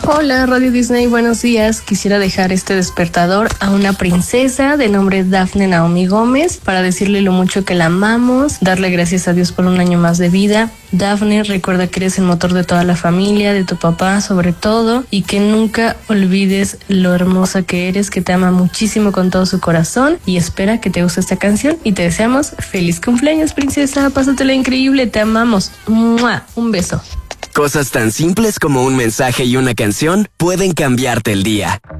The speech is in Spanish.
Hola, Radio Disney, buenos días. Quisiera dejar este despertador a una princesa de nombre Dafne Naomi Gómez para decirle lo mucho que la amamos, darle gracias a Dios por un año más de vida. Dafne, recuerda que eres el motor de toda la familia, de tu papá sobre todo, y que nunca olvides lo hermosa que eres, que te ama muchísimo con todo su corazón y espera que te guste esta canción y te deseamos feliz cumpleaños, princesa, pásatela increíble, te amamos. ¡Mua! Un beso. Cosas tan simples como un mensaje y una canción pueden cambiarte el día.